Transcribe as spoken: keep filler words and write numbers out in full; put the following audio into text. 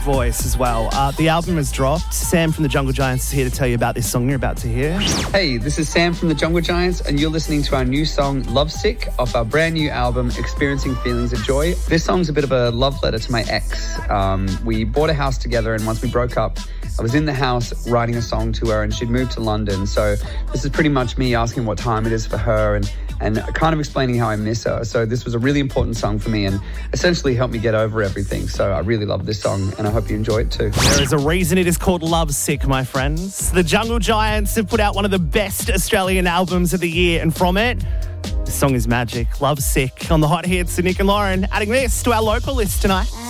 voice as well. Uh, the album has dropped. Sam from the Jungle Giants is here to tell you about this song you're about to hear. Hey, this is Sam from the Jungle Giants, and you're listening to our new song, Lovesick, off our brand new album, Experiencing Feelings of Joy. This song's a bit of a love letter to my ex. Um, we bought a house together, and once we broke up, I was in the house writing a song to her, and she'd moved to London. So this is pretty much me asking what time it is for her and, and kind of explaining how I miss her. So this was a really important song for me and essentially helped me get over everything. So I really love this song, and I hope you enjoy it too. There is a reason it is called Lovesick, my friends. The Jungle Giants have put out one of the best Australian albums of the year, and from it, the song is magic. Lovesick on the Hot Hits. Nick and Lauren adding this to our local list tonight.